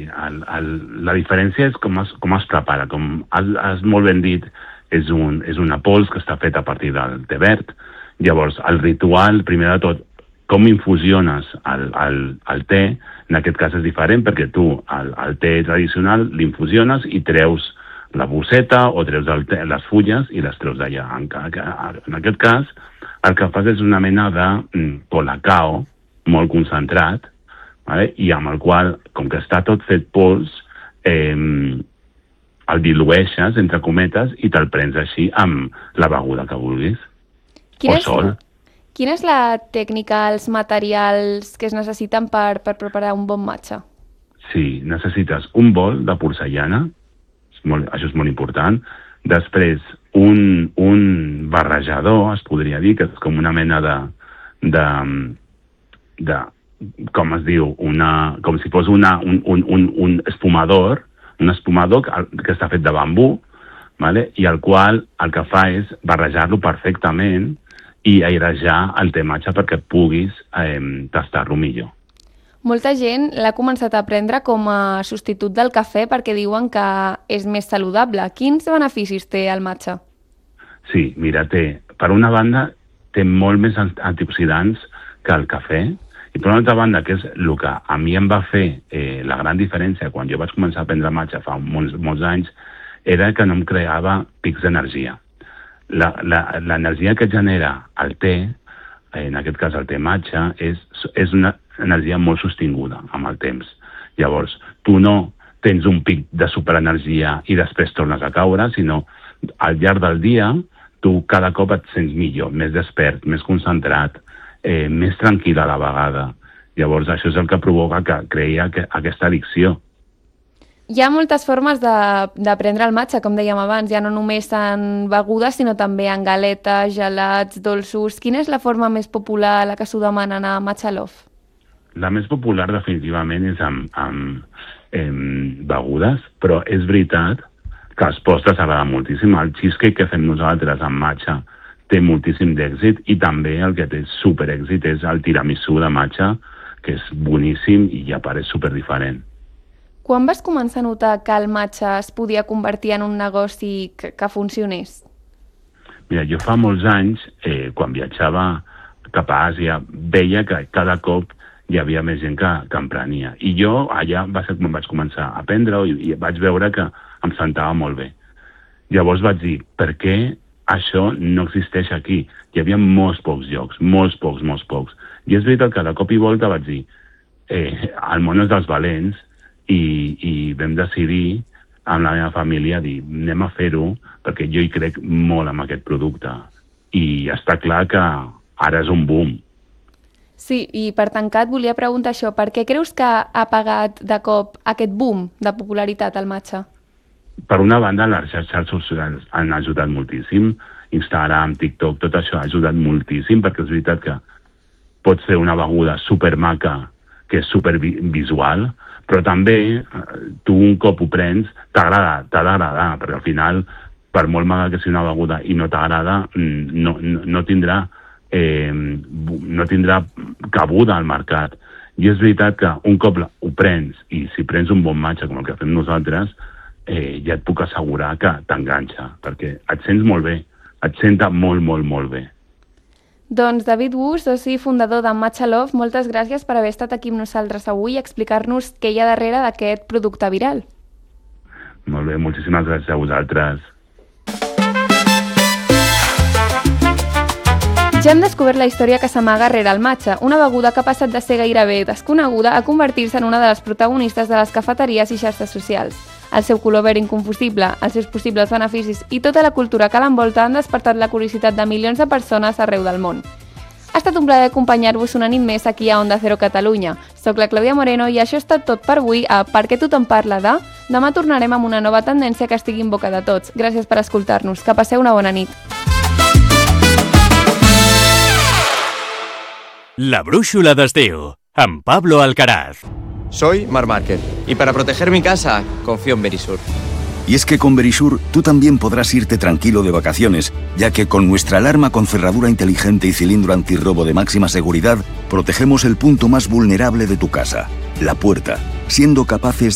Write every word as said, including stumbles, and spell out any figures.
el, el, la diferència és com es, com es prepara. Com has, has molt ben dit, és, un, és una pols que està feta a partir del té verd. Llavors, el ritual, primer de tot, com infusiones el, el, el té, en aquest cas és diferent, perquè tu el, el té tradicional l'infusiones i treus la bosseta o treus el té, les fulles i les treus d'allà. En, en aquest cas, el que fas és una mena de mm, colacao molt concentrat, vale? I amb el qual, com que està tot fet pols, eh, el dilueixes, entre cometes, i te'l prens així amb la beguda que vulguis. Quina o sol. És, quina és la tècnica, els materials que es necessiten per, per preparar un bon matxa? Sí, necessites un bol de porcellana, és molt, això és molt important. Després, un, un barrejador, es podria dir, que és com una mena de... de, de com es diu, una, com si fos una, un, un, un, un espumador, un espumador que, que està fet de bambú, vale? I el qual el que fa és barrejar-lo perfectament i airejar el té matxa perquè puguis eh, tastar-lo millor. Molta gent l'ha començat a prendre com a substitut del cafè perquè diuen que és més saludable. Quins beneficis té el matxa? Sí, mira, té, per una banda, té molt més antioxidants que el cafè, i per una altra banda, que és el que a mi em va fer eh, la gran diferència quan jo vaig començar a prendre matxa fa molts, molts anys, era que no em creava pics d'energia. L'energia que genera el té, en aquest cas el té matxa, és, és una energia molt sostinguda amb el temps. Llavors, tu no tens un pic de superenergia i després tornes a caure, sinó al llarg del dia tu cada cop et sents millor, més despert, més concentrat, eh, més tranquil a la vegada. Llavors, això és el que provoca que creï aquesta addicció. Hi ha moltes formes de, de prendre el matxa, com dèiem abans, ja no només en begudes, sinó també en galetes, gelats, dolços. Quina és la forma més popular, la que s'ho demanen a Matcha Love? La més popular definitivament és amb, amb eh, begudes, però és veritat que els postres agraden moltíssim. El cheesecake que fem nosaltres amb matxa té moltíssim d'èxit i també el que té superèxit és el tiramisú de matxa, que és boníssim i a part és superdiferent. Quan vas començar a notar que el matxa es podia convertir en un negoci que, que funcionés? Mira, jo fa molts anys, eh, quan viatjava cap a Àsia, veia que cada cop hi havia més gent que, que em prenia. I jo allà va ser quan vaig començar a aprendre i, i vaig veure que em sentava molt bé. Llavors vaig dir, per què això no existeix aquí? Hi havia molts pocs llocs, molts pocs, molts pocs. I és veritat que de cop i volta vaig dir, eh, el món és dels valents, i, i vam decidir amb la meva família dir, anem a fer-ho perquè jo hi crec molt en aquest producte. I està clar que ara és un boom. Sí, i per tancar et volia preguntar això, per què creus que ha pagat de cop aquest boom de popularitat al matxa? Per una banda, les xarxes socials han ajudat moltíssim, Instagram, TikTok, tot això ha ajudat moltíssim, perquè és veritat que pots fer una beguda supermaca, que és supervisual, però també tu un cop ho prens, t'agrada, t'ha d'agradar, perquè al final, per molt maca que sigui una beguda i no t'agrada, no, no, no tindrà eh, no tindrà cabuda al mercat. I és veritat que un cop ho prens, i si prens un bon matxa com el que fem nosaltres, eh, ja et puc assegurar que t'enganxa, perquè et sents molt bé, et senta molt, molt, molt bé. Doncs David Wu, soci fundador de Matcha Love, moltes gràcies per haver estat aquí amb nosaltres avui i explicar-nos què hi ha darrere d'aquest producte viral. Molt bé, moltíssimes gràcies a vosaltres. Ja hem descobert la història que s'amaga rere el matxa, una beguda que ha passat de ser gairebé desconeguda a convertir-se en una de les protagonistes de les cafeteries i xarxes socials. El seu color verd inconfusible, els seus possibles beneficis i tota la cultura que l'envolta han despertat la curiositat de milions de persones arreu del món. Ha estat un plaer acompanyar-vos una nit més aquí a Onda Cero Catalunya. Soc la Clàudia Moreno i això ha estat tot per avui a Per què tothom parla de... Demà tornarem amb una nova tendència que estigui en boca de tots. Gràcies per escoltar-nos. Que passeu una bona nit. La brúixola d'estiu, amb Pablo Alcaraz. Soy Mar Márquez y para proteger mi casa confío en Verisur. Y es que con Verisur tú también podrás irte tranquilo de vacaciones, ya que con nuestra alarma con cerradura inteligente y cilindro antirrobo de máxima seguridad, protegemos el punto más vulnerable de tu casa, la puerta, siendo capaces